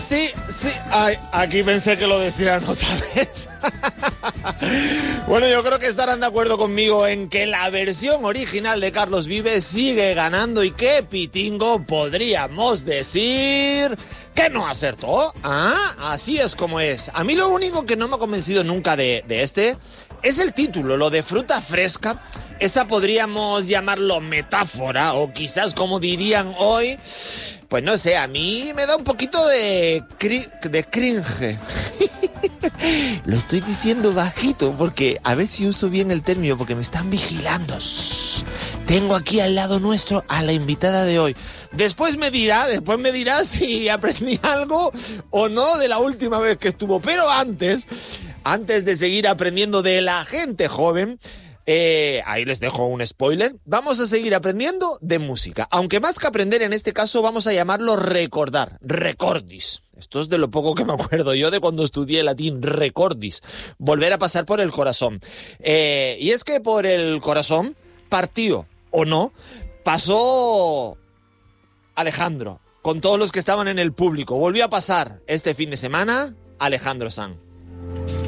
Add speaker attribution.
Speaker 1: Sí. Ay, aquí pensé que lo decían otra vez. Bueno, yo creo que estarán de acuerdo conmigo en que la versión original de Carlos Vives sigue ganando y que Pitingo podríamos decir que no acertó. Así es como es. A mí lo único que no me ha convencido nunca de este es el título, lo de fruta fresca. Esa podríamos llamarlo metáfora, o quizás como dirían hoy, pues no sé, a mí me da un poquito de cringe. Lo estoy diciendo bajito porque a ver si uso bien el término, porque me están vigilando. Tengo aquí al lado nuestro a la invitada de hoy. Después me dirá si aprendí algo o no de la última vez que estuvo. Pero antes de seguir aprendiendo de la gente joven, ahí les dejo un spoiler, vamos a seguir aprendiendo de música. Aunque más que aprender en este caso vamos a llamarlo recordar, recordis. Esto es de lo poco que me acuerdo yo de cuando estudié latín, recordis. Volver a pasar por el corazón. Y es que por el corazón, partido o no, pasó Alejandro, con todos los que estaban en el público. Volvió a pasar este fin de semana Alejandro Sanz.